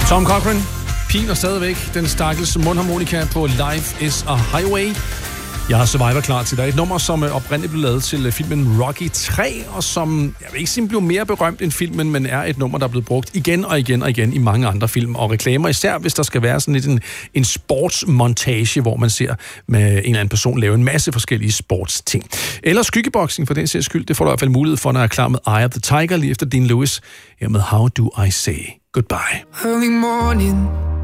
Tom Cochrane piner stadigvæk den stakkels mundharmonika på Life is a Highway. Jeg har Survivor klar til dig. Et nummer, som oprindeligt blev lavet til filmen Rocky 3, og som, jeg vil ikke sige, blev mere berømt end filmen, men er et nummer, der er blevet brugt igen og igen og igen i mange andre film og reklamer. Især hvis der skal være sådan lidt en sportsmontage, hvor man ser med en eller anden person lave en masse forskellige sportsting. Eller skyggeboxing, for den sags skyld. Det får du i hvert fald mulighed for, når jeg er klar med Eye of the Tiger, lige efter Dean Lewis. Her med How Do I Say Goodbye. Early morning,